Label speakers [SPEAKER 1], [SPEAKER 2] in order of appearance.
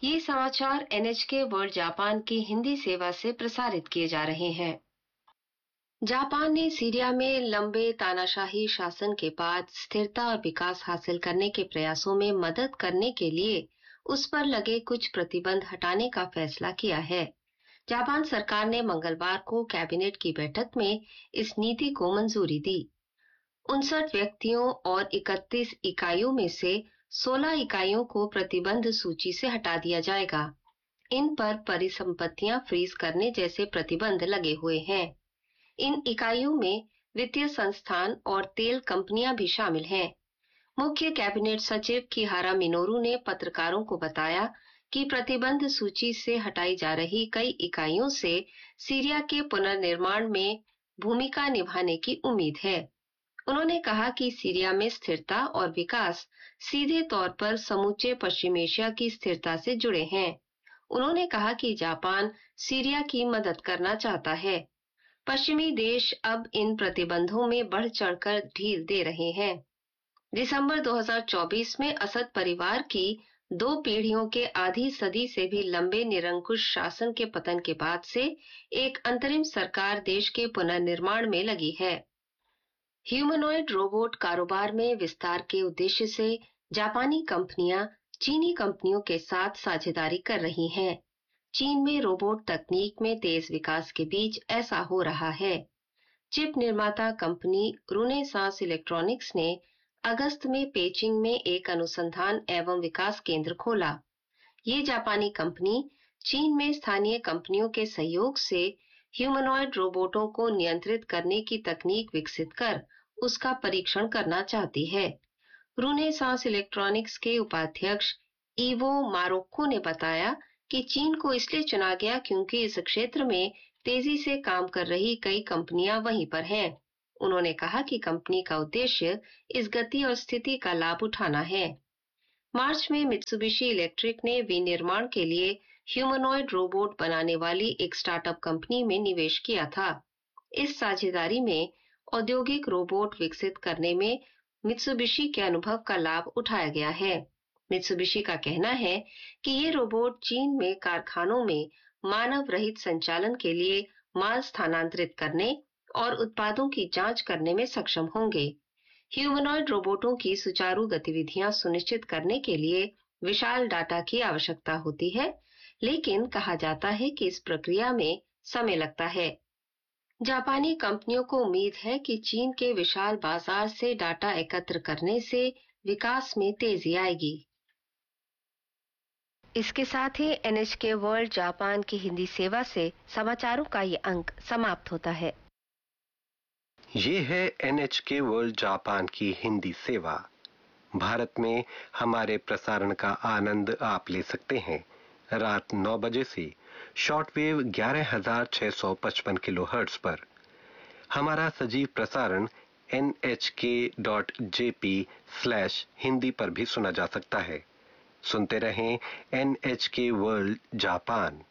[SPEAKER 1] ये समाचार NHK world Japan की हिंदी सेवा से प्रसारित किए जा रहे हैं। जापान ने सीरिया में लंबे तानाशाही शासन के बाद स्थिरता और विकास हासिल करने के प्रयासों में मदद करने के लिए उस पर लगे कुछ प्रतिबंध हटाने का फैसला किया है। जापान सरकार ने मंगलवार को कैबिनेट की बैठक में इस नीति को मंजूरी दी। 59 व्यक्तियों और 31 इकाइयों में से 16 इकाइयों को प्रतिबंध सूची से हटा दिया जाएगा। इन पर परिसंपत्तियां फ्रीज करने जैसे प्रतिबंध लगे हुए हैं। इन इकाइयों में वित्तीय संस्थान और तेल कंपनियां भी शामिल हैं। मुख्य कैबिनेट सचिव किहारा मिनोरू ने पत्रकारों को बताया कि प्रतिबंध सूची से हटाई जा रही कई इकाइयों से सीरिया के पुनर्निर्माण में भूमिका निभाने की उम्मीद है। उन्होंने कहा कि सीरिया में स्थिरता और विकास सीधे तौर पर समूचे पश्चिम एशिया की स्थिरता से जुड़े हैं। उन्होंने कहा कि जापान सीरिया की मदद करना चाहता है। पश्चिमी देश अब इन प्रतिबंधों में बढ़ चढ़कर ढील दे रहे हैं। दिसंबर 2024 में असद परिवार की 2 पीढ़ियों के आधी सदी से भी लंबे निरंकुश शासन के पतन के बाद से एक अंतरिम सरकार देश के पुनर्निर्माण में लगी है। ह्यूमनॉइड रोबोट कारोबार में विस्तार के उद्देश्य से जापानी कंपनियां चीनी कंपनियों के साथ साझेदारी कर रही हैं। चीन में रोबोट तकनीक में तेज विकास के बीच ऐसा हो रहा है। चिप निर्माता कंपनी रूनेसांस इलेक्ट्रॉनिक्स ने अगस्त में पेचिंग में एक अनुसंधान एवं विकास केंद्र खोला। ये जापानी कंपनी चीन में स्थानीय कंपनियों के सहयोग से ह्यूमनॉइड रोबोटों को नियंत्रित करने की तकनीक विकसित कर उसका परीक्षण करना चाहती है। रूनेसांस इलेक्ट्रॉनिक्स के उपाध्यक्ष इवो मारोक्को ने बताया कि चीन को इसलिए चुना गया क्योंकि इस क्षेत्र में तेजी से काम कर रही कई कंपनियां वहीं पर हैं। उन्होंने कहा कि कंपनी का उद्देश्य इस गति और स्थिति का लाभ उठाना है। मार्च में मित्सुबिशी इलेक्ट्रिक ने विनिर्माण के लिए ह्यूमनॉइड रोबोट बनाने वाली एक स्टार्टअप कंपनी में निवेश किया था। इस साझेदारी में औद्योगिक रोबोट विकसित करने में मित्सुबिशी के अनुभव का लाभ उठाया गया है। मित्सुबिशी का कहना है कि ये रोबोट चीन में कारखानों में मानव रहित संचालन के लिए माल स्थानांतरित करने और उत्पादों की जांच करने में सक्षम होंगे। ह्यूमनॉइड रोबोटों की सुचारू गतिविधियां सुनिश्चित करने के लिए विशाल डाटा की आवश्यकता होती है, लेकिन कहा जाता है कि इस प्रक्रिया में समय लगता है। जापानी कंपनियों को उम्मीद है कि चीन के विशाल बाजार से डाटा एकत्र करने से विकास में तेजी आएगी। इसके साथ ही NHK वर्ल्ड जापान की हिंदी सेवा से समाचारों का ये अंक समाप्त होता है।
[SPEAKER 2] ये है NHK वर्ल्ड जापान की हिंदी सेवा। भारत में हमारे प्रसारण का आनंद आप ले सकते हैं रात 9 बजे से शॉर्टवेव 11,655 किलोहर्ट्ज पर। हमारा सजीव प्रसारण nhk.jp/hindi पर भी सुना जा सकता है। सुनते रहें NHK वर्ल्ड जापान।